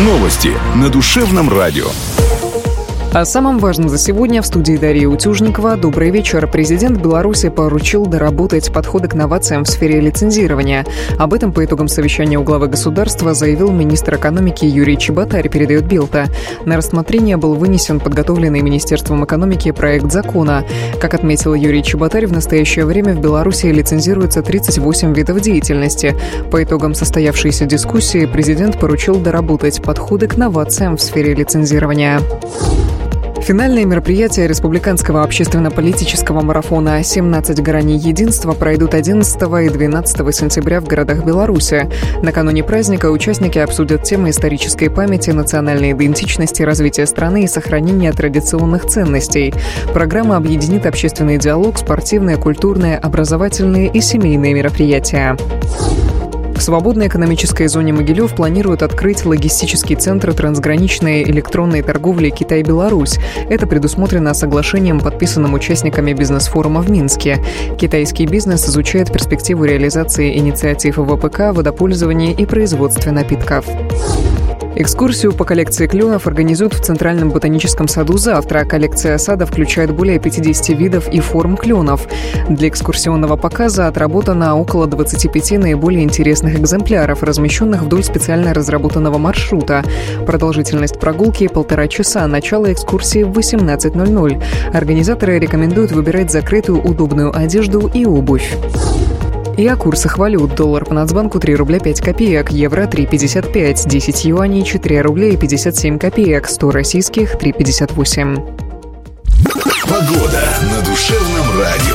Новости на Душевном радио. О самом важном за сегодня в студии Дарья Утюжникова. Добрый вечер. Президент Беларуси поручил доработать подходы к новациям в сфере лицензирования. Об этом по итогам совещания у главы государства заявил министр экономики Юрий Чеботарь, передает Белта. На рассмотрение был вынесен подготовленный Министерством экономики проект закона. Как отметил Юрий Чеботарь, в настоящее время в Беларуси лицензируется 38 видов деятельности. По итогам состоявшейся дискуссии президент поручил доработать подходы к новациям в сфере лицензирования. Финальные мероприятия республиканского общественно-политического марафона «17 граней единства» пройдут 11 и 12 сентября в городах Беларуси. Накануне праздника участники обсудят темы исторической памяти, национальной идентичности, развития страны и сохранения традиционных ценностей. Программа объединит общественный диалог, спортивные, культурные, образовательные и семейные мероприятия. В свободной экономической зоне Могилев планируют открыть логистический центр трансграничной электронной торговли Китай-Беларусь. Это предусмотрено соглашением, подписанным участниками бизнес-форума в Минске. Китайский бизнес изучает перспективу реализации инициатив ВПК, водопользования и производстве напитков. Экскурсию по коллекции кленов организуют в Центральном ботаническом саду завтра. Коллекция сада включает более 50 видов и форм кленов. Для экскурсионного показа отработано около 25 наиболее интересных экземпляров, размещенных вдоль специально разработанного маршрута. Продолжительность прогулки – 1,5 часа. Начало экскурсии в 18:00. Организаторы рекомендуют выбирать закрытую удобную одежду и обувь. И о курсах валют. Доллар по Нацбанку 3 рубля 5 копеек, евро 3,55, 10 юаней 4 рубля и 57 копеек, 100 российских 3,58. Погода на Душевном радио.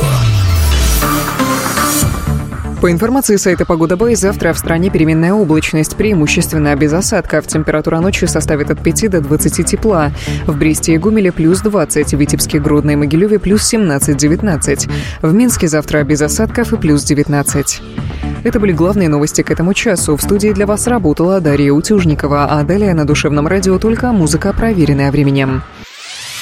По информации сайта «Погода.бай», завтра в стране переменная облачность, преимущественно без осадков. Температура ночью составит от 5 до 20 тепла. В Бресте и Гомеле плюс 20, в Витебске, Гродно и Могилеве плюс 17-19. В Минске завтра без осадков и плюс 19. Это были главные новости к этому часу. В студии для вас работала Дарья Утюжникова, а далее на Душевном радио только музыка, проверенная временем.